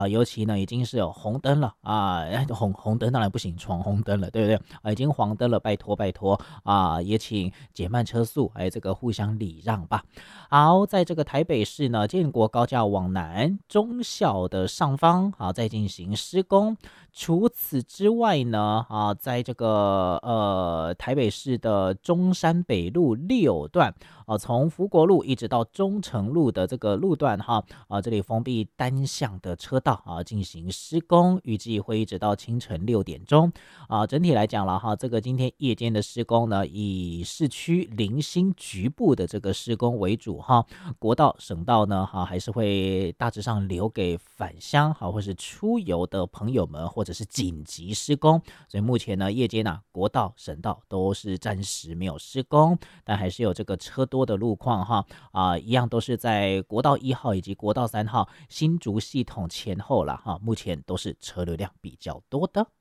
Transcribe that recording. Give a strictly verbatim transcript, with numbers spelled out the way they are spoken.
啊，尤其呢已经是有红灯了啊，红红灯当然不行，闯红灯了，对不对？啊，已经黄灯了，拜托拜托啊，也请减慢车速，哎，这个互相礼让吧。好，在这个台北市呢，建国高架往南中校的上方，好，在进行施工。除此之外呢，啊，在这个呃台北市的中山北路六段，啊，从福国路一直到中城路的这个路段哈，啊，这里封闭单向的车道啊，进行施工，预计会一直到清晨六点钟。啊，整体来讲了哈，这个今天夜间的施工呢，以市区零星局部的这个施工为主哈，国道、省道呢，哈，还是会大致上留给返乡哈，或是出游的朋友们，或者是紧急施工。所以目前呢，夜间呢、啊，国道、省道都是暂时没有施工，但还是有这个车多的路况哈，啊，一样都是在国道一号以及国道三号新竹系统前后啦哈，目前都是车流量比较多的。